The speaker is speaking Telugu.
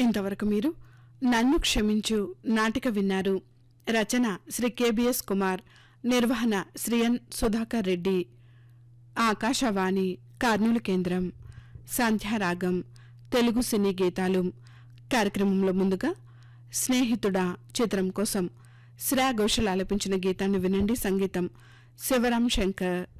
ఇంతవరకు మీరు నన్ను క్షమించు నాటిక విన్నారు. రచన శ్రీ కెబిఎస్ కుమార్, నిర్వహణ శ్రీ ఎన్ సుధాకర్ రెడ్డి. ఆకాశవాణి కర్నూలు కేంద్రం. సంధ్యారాగం తెలుగు సినీ గీతాలు కార్యక్రమంలో ముందుగా స్నేహితుడా చిత్రం కోసం శ్రేయా ఘోషల్ ఆలపించిన గీతాన్ని వినండి. సంగీతం శివరాం శంకర్.